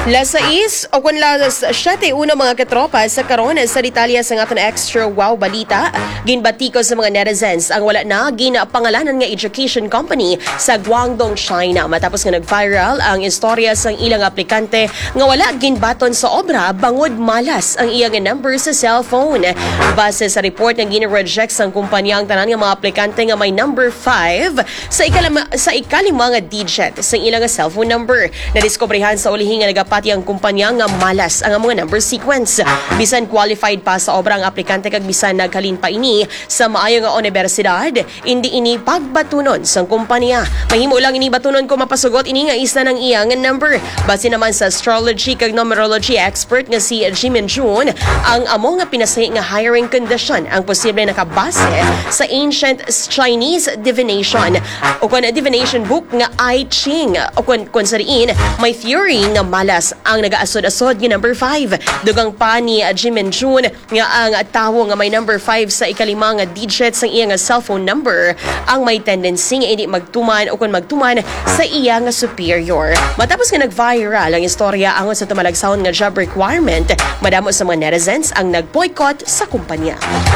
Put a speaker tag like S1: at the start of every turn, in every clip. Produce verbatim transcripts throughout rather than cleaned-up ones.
S1: Las sais o kung las siyete uno mga katropa sa karon sa detalye sa aton extra wow balita. Ginbatiko sa mga netizens ang wala na ginapangalanan nga education company sa Guangdong, China. Matapos nga nag-viral ang istorya sa ilang aplikante nga wala ginbaton sa obra bangod malas ang iyang number sa cellphone. Base sa report nga gina-reject sang kumpanya ang tanan nga mga aplikante nga may number five sa ikalima, sa ikalima nga digit sa ilang cellphone number. Nadiskobrehan sa ulihin nga nagapati ang kumpanya nga malas ang mga number sequence. Bisan qualified pa sa obra ang aplikante kag bisan naghalin pa ini sa maayo nga universidad, hindi ini pagbatunon sang kumpanya. Mahimo lang ini batunon ko mapasugot ini nga isa ng iyang number. Base naman sa astrology kag numerology expert nga si Jimin Jun, ang amo nga pinasay nga hiring condition ang posible nakabase sa ancient Chinese divination o kung divination book nga I Ching o kung, kung sa riin may theory nga malas ang nagaasod-asod nga number five. Dugang pa ni Jimin Jun nga ang tawo nga may number five sa ikalima nga digit sa iya nga cellphone number ang may tendency nga hindi magtuman o kung magtuman sa iya nga superior. Matapos nga nag-viral ang istorya angon sa tumalagsaon nga job requirement, madamo sa mga netizens ang nag-boycott sa kumpanya.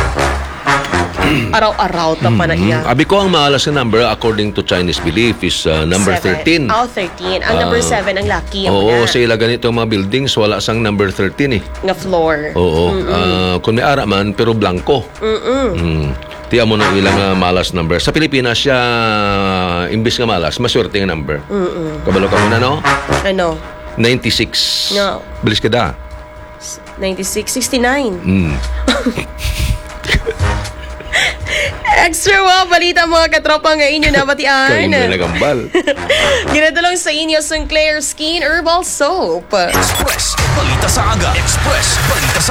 S1: Araw-araw ta pa na iya.
S2: Mm-hmm. Abi ko ang malas na number according to Chinese belief is uh, number
S1: Seven.
S2: thirteen.
S1: Oh, thirteen. Ang number
S2: Ah,
S1: seven ang lucky. Ang
S2: Oo,
S1: muna.
S2: sa ila ganito mga buildings wala sang number thirteen eh.
S1: Nga floor.
S2: Oo. Ah, kung may ara man pero blanco. Mm. Tiya mo na ilang uh, malas number. Sa Pilipinas siya imbis nga malas, maswerte nga number.
S1: Mm-mm.
S2: Kabalo ka muna no?
S1: Ano?
S2: ninety-six.
S1: No.
S2: Bilis ka da.
S1: ninety-six, sixty-nine.
S2: Mm.
S1: Extra wow, balita mga katropa nga inyo nabatian.
S2: Kain na nagambal.
S1: Ginadulong sa inyo Sinclair Skin Herbal Soap.
S3: Express, balita sa aga. Express, balita sa